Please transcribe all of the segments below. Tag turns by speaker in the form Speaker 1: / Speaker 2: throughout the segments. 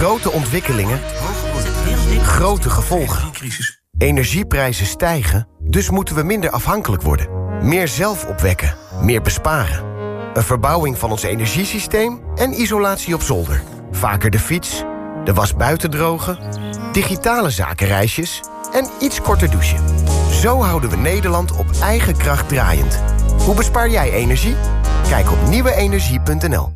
Speaker 1: Grote ontwikkelingen, grote gevolgen. Energieprijzen stijgen, dus moeten we minder afhankelijk worden. Meer zelf opwekken, meer besparen. Een verbouwing van ons energiesysteem en isolatie op zolder. Vaker de fiets, de was buiten drogen, digitale zakenreisjes en iets korter douchen. Zo houden we Nederland op eigen kracht draaiend. Hoe bespaar jij energie? Kijk op nieuweenergie.nl.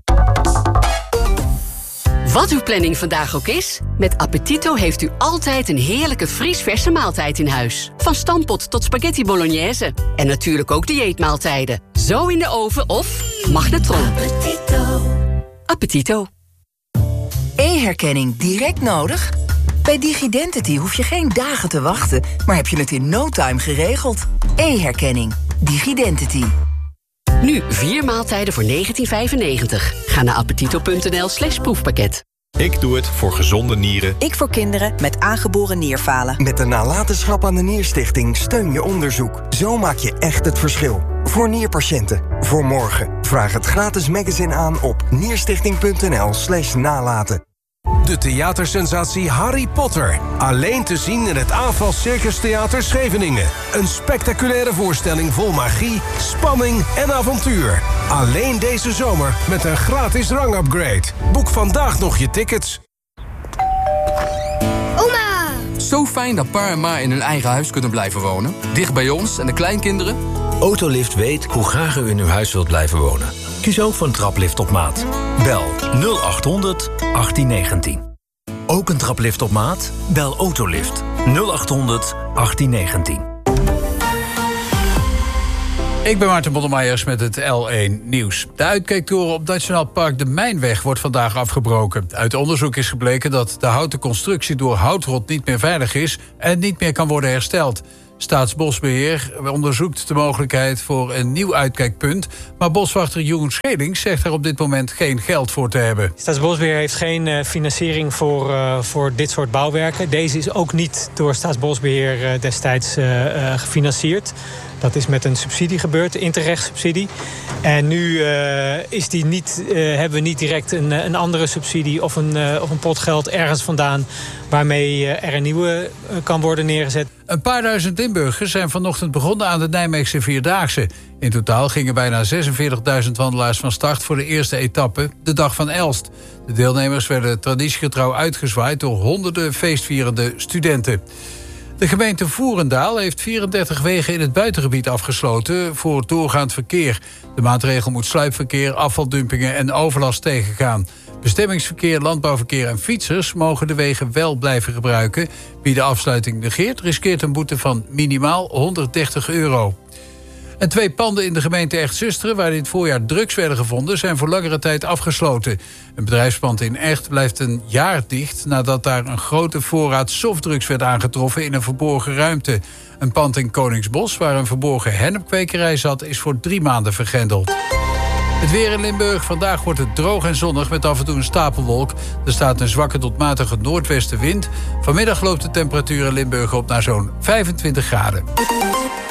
Speaker 2: Wat uw planning vandaag ook is, met Appetito heeft u altijd een heerlijke vriesverse maaltijd in huis. Van stampot tot spaghetti bolognese. En natuurlijk ook dieetmaaltijden. Zo in de oven of magnetron. Appetito.
Speaker 3: E-herkenning direct nodig? Bij DigiDentity hoef je geen dagen te wachten, maar heb je het in no time geregeld. E-herkenning. DigiDentity.
Speaker 2: Nu 4 maaltijden voor €19,95. Ga naar appetito.nl/proefpakket.
Speaker 4: Ik doe het voor gezonde nieren.
Speaker 5: Ik voor kinderen met aangeboren nierfalen.
Speaker 6: Met de nalatenschap aan de Nierstichting steun je onderzoek. Zo maak je echt het verschil. Voor nierpatiënten. Voor morgen. Vraag het gratis magazine aan op nierstichting.nl/nalaten.
Speaker 7: De theatersensatie Harry Potter. Alleen te zien in het Aanval Circus Theater Scheveningen. Een spectaculaire voorstelling vol magie, spanning en avontuur. Alleen deze zomer met een gratis rangupgrade. Boek vandaag nog je tickets.
Speaker 8: Oma! Zo fijn dat pa en ma in hun eigen huis kunnen blijven wonen. Dicht bij ons en de kleinkinderen.
Speaker 9: Autolift weet hoe graag u in uw huis wilt blijven wonen. Kies ook voor een traplift op maat. Bel 0800 1819. Ook een traplift op maat? Bel Autolift 0800 1819.
Speaker 10: Ik ben Maarten Boddelmeijers met het L1 Nieuws. De uitkijktoren op Nationaal Park de Mijnweg wordt vandaag afgebroken. Uit onderzoek is gebleken dat de houten constructie door houtrot niet meer veilig is en niet meer kan worden hersteld. Staatsbosbeheer onderzoekt de mogelijkheid voor een nieuw uitkijkpunt, maar boswachter Jeroen Schelings zegt er op dit moment geen geld voor te hebben.
Speaker 11: Staatsbosbeheer heeft geen financiering voor dit soort bouwwerken. Deze is ook niet door Staatsbosbeheer destijds gefinancierd. Dat is met een subsidie gebeurd, de interrechtssubsidie. En nu hebben we niet direct een andere subsidie of een pot geld ergens vandaan waarmee er een nieuwe kan worden neergezet.
Speaker 10: Een paar duizend Limburgers zijn vanochtend begonnen aan de Nijmeegse Vierdaagse. In totaal gingen bijna 46.000 wandelaars van start voor de eerste etappe, de Dag van Elst. De deelnemers werden traditiegetrouw uitgezwaaid door honderden feestvierende studenten. De gemeente Voerendaal heeft 34 wegen in het buitengebied afgesloten voor doorgaand verkeer. De maatregel moet sluipverkeer, afvaldumpingen en overlast tegengaan. Bestemmingsverkeer, landbouwverkeer en fietsers mogen de wegen wel blijven gebruiken. Wie de afsluiting negeert, riskeert een boete van minimaal €130. En 2 panden in de gemeente Echt-Zusteren, waar dit voorjaar drugs werden gevonden, zijn voor langere tijd afgesloten. Een bedrijfspand in Echt blijft een jaar dicht nadat daar een grote voorraad softdrugs werd aangetroffen in een verborgen ruimte. Een pand in Koningsbos, waar een verborgen hennepkwekerij zat, is voor 3 maanden vergrendeld. Het weer in Limburg. Vandaag wordt het droog en zonnig met af en toe een stapelwolk. Er staat een zwakke tot matige noordwestenwind. Vanmiddag loopt de temperatuur in Limburg op naar zo'n 25 graden.